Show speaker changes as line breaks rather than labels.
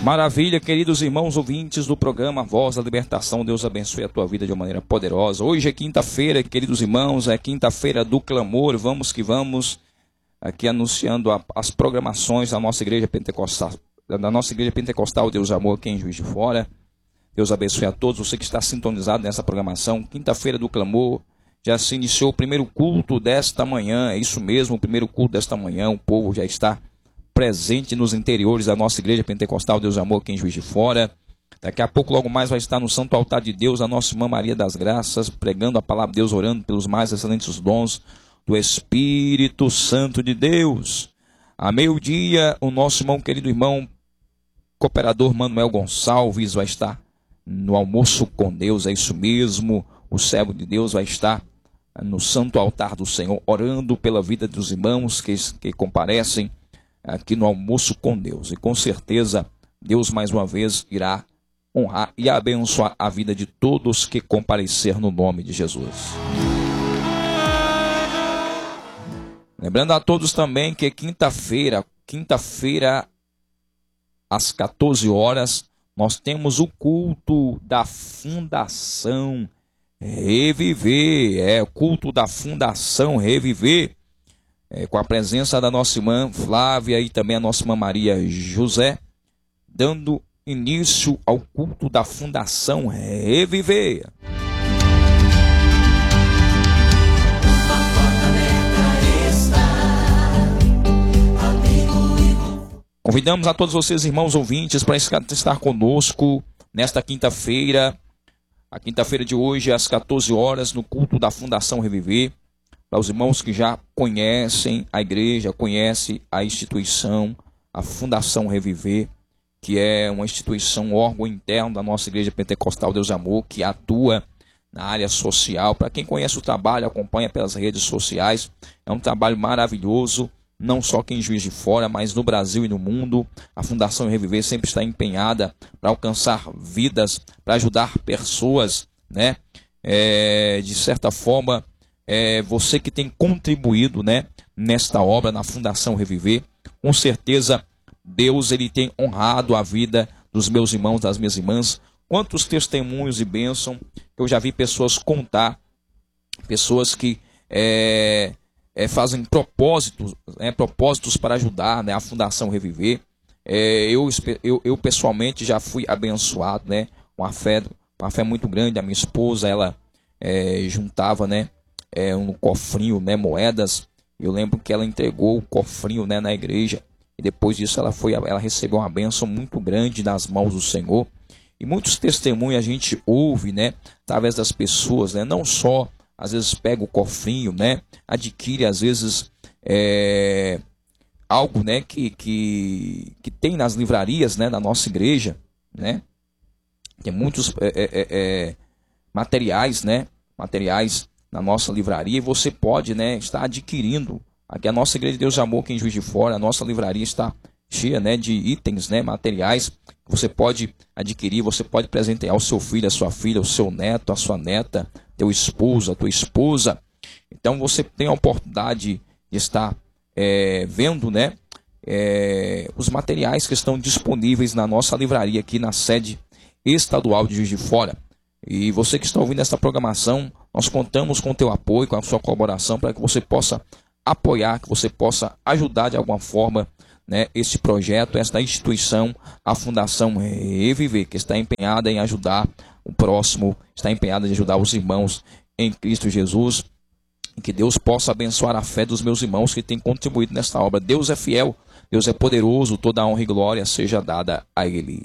Maravilha, queridos irmãos ouvintes do programa Voz da Libertação. Deus abençoe a tua vida de uma maneira poderosa. Hoje é quinta-feira, queridos irmãos, é quinta-feira do clamor. Vamos que vamos, aqui anunciando as programações da nossa igreja pentecostal, Deus Amor, aqui em Juiz de Fora. Deus abençoe a todos, você que está sintonizado nessa programação. Quinta-feira do clamor, já se iniciou o primeiro culto desta manhã, é isso mesmo, o primeiro culto desta manhã. O povo já está presente nos interiores da nossa igreja pentecostal, Deus Amor, aqui em Juiz de Fora. Daqui a pouco, logo mais, vai estar no Santo Altar de Deus a nossa irmã Maria das Graças, pregando a palavra de Deus, orando pelos mais excelentes dons do Espírito Santo de Deus. A meio-dia, o nosso irmão, querido irmão, cooperador Manuel Gonçalves, vai estar no almoço com Deus, é isso mesmo. O servo de Deus vai estar no Santo Altar do Senhor, orando pela vida dos irmãos que comparecem aqui no almoço com Deus. E com certeza, Deus mais uma vez irá honrar e abençoar a vida de todos que comparecer no nome de Jesus. Lembrando a todos também que quinta-feira, às 14 horas, nós temos o culto da Fundação Reviver. O culto da Fundação Reviver, com a presença da nossa irmã Flávia e também a nossa irmã Maria José, dando início ao culto da Fundação Reviver. Convidamos a todos vocês, irmãos ouvintes, para estar conosco nesta quinta-feira, a quinta-feira de hoje, às 14 horas, no culto da Fundação Reviver. Para os irmãos que já conhecem a igreja, conhecem a instituição, a Fundação Reviver, que é uma instituição, um órgão interno da nossa igreja pentecostal Deus Amor, que atua na área social. Para quem conhece o trabalho, acompanha pelas redes sociais, é um trabalho maravilhoso, não só aqui em Juiz de Fora, mas no Brasil e no mundo. A Fundação Reviver sempre está empenhada para alcançar vidas, para ajudar pessoas, né? De certa forma, você que tem contribuído, né, nesta obra, na Fundação Reviver, com certeza Deus ele tem honrado a vida dos meus irmãos, das minhas irmãs. Quantos testemunhos e bênção eu já vi pessoas contar, pessoas que fazem propósitos para ajudar, né, a Fundação Reviver. Eu pessoalmente já fui abençoado, né, uma fé muito grande. A minha esposa, ela juntava, né, um cofrinho, né, moedas. Eu lembro que ela entregou o cofrinho, né, na igreja, e depois disso ela recebeu uma bênção muito grande nas mãos do Senhor. E muitos testemunhos a gente ouve, né, através das pessoas, né, não só às vezes pega o cofrinho, né, adquire às vezes algo, né, que tem nas livrarias, né, da nossa igreja, né. Tem muitos materiais, né, na nossa livraria, e você pode, né, estar adquirindo. Aqui a nossa igreja de Deus Amor, aqui em Juiz de Fora, a nossa livraria está cheia, né, de itens, né, materiais que você pode adquirir. Você pode presentear o seu filho, a sua filha, o seu neto, a sua neta, teu esposo, a tua esposa. Então você tem a oportunidade de estar vendo, né, os materiais que estão disponíveis na nossa livraria aqui na sede estadual de Juiz de Fora. E você que está ouvindo essa programação, nós contamos com o teu apoio, com a sua colaboração, para que você possa apoiar, que você possa ajudar de alguma forma, né, esse projeto, esta instituição, a Fundação Reviver, que está empenhada em ajudar o próximo, está empenhada em ajudar os irmãos em Cristo Jesus. E que Deus possa abençoar a fé dos meus irmãos que têm contribuído nesta obra. Deus é fiel, Deus é poderoso, toda a honra e glória seja dada a Ele.